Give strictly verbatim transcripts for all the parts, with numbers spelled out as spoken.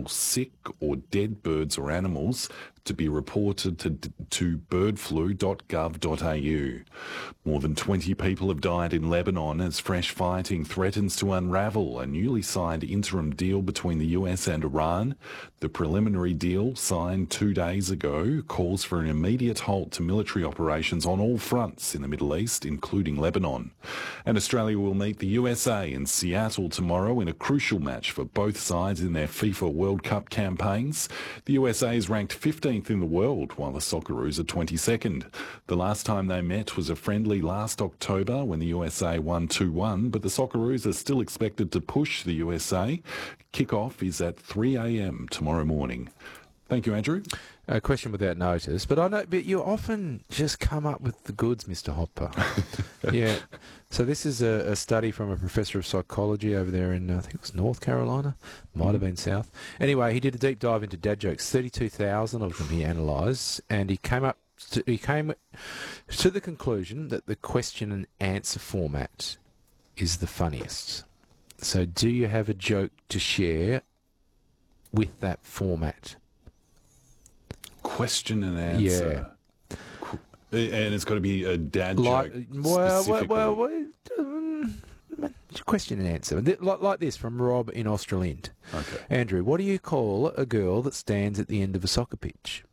all sick or dead birds or animals to be reported to, to bird flu dot gov dot a u. More than twenty people have died in Lebanon as fresh fighting threatens to unravel a newly signed interim deal between the U S and Iran. The preliminary deal, signed two days ago, calls for an immediate halt to military operations on all fronts in the Middle East, including Lebanon. And Australia will meet the U S A in Seattle tomorrow in a crucial match for both sides in their FIFA World Cup campaigns. The U S A is ranked fifteenth in the world, while the Socceroos are twenty-second. The last time they met was a friendly last October when the U S A won two one, but the Socceroos are still expected to push the U S A. Kick-off is at three a m tomorrow morning. Thank you, Andrew. A question without notice, but I know, but you often just come up with the goods, Mister Hopper. Yeah. So this is a, a study from a professor of psychology over there in, uh, I think it was North Carolina, might have been South. Anyway, he did a deep dive into dad jokes, thirty-two thousand of them he analysed, and he came up, to, he came to the conclusion that the question and answer format is the funniest. So, do you have a joke to share with that format? Question and answer. Yeah. And it's got to be a dad like, joke. Well, well, specifically. well, well um, question and answer. Like, like this from Rob in Australind. Okay. Andrew, what do you call a girl that stands at the end of a soccer pitch?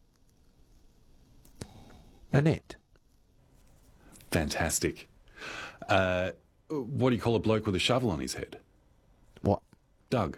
A net. Fantastic. Uh, what do you call a bloke with a shovel on his head? What? Doug.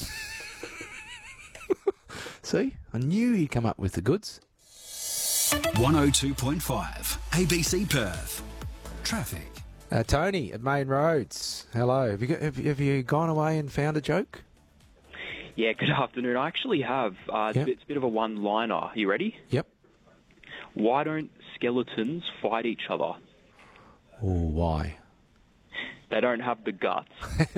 See? I knew he'd come up with the goods. one oh two point five A B C Perth. Traffic. Uh, Tony at Main Roads. Hello. Have you, got, have, you- have you gone away and found a joke? Yeah, good afternoon. I actually have. Uh, it's, Yep. a bit, it's a bit of a one-liner. Are you ready? Yep. Why don't skeletons fight each other? Oh, why? They don't have the guts.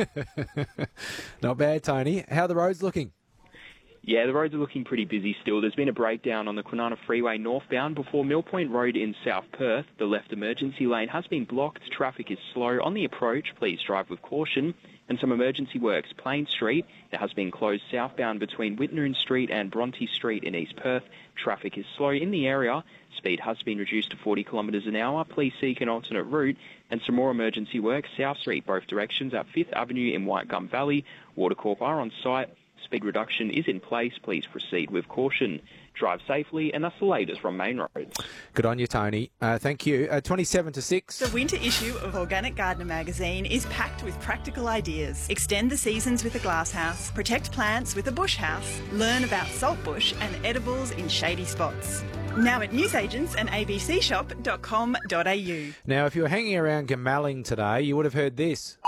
Not bad, Tony. How are the roads looking? Yeah, the roads are looking pretty busy still. There's been a breakdown on the Kwinana Freeway northbound before Mill Point Road in South Perth. The left emergency lane has been blocked. Traffic is slow. On the approach, please drive with caution. And some emergency works. Plain Street, it has been closed southbound between Whitnoon Street and Bronte Street in East Perth. Traffic is slow in the area. Speed has been reduced to forty kilometres an hour. Please seek an alternate route. And some more emergency work. South Street, both directions at fifth Avenue in White Gum Valley. Watercorp are on site. Speed reduction is in place. Please proceed with caution. Drive safely, and that's the latest from Main Roads. Good on you, Tony. Uh, thank you. Uh, twenty-seven to six. The winter issue of Organic Gardener magazine is packed with practical ideas. Extend the seasons with a glasshouse, protect plants with a bush house, learn about saltbush and edibles in shady spots. Now at newsagents and a b c shop dot com dot a u. Now, if you were hanging around Gamalling today, you would have heard this.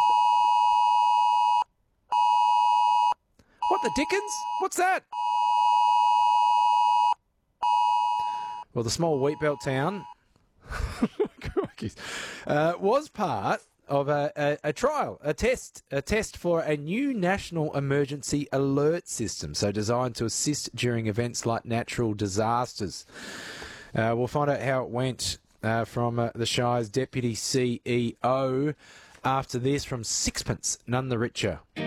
What the dickens? What's that? Well, the small wheatbelt town uh, was part of a, a, a trial, a test, a test for a new national emergency alert system, so designed to assist during events like natural disasters. Uh, we'll find out how it went uh, from uh, the Shire's Deputy C E O after this from Sixpence, None the Richer.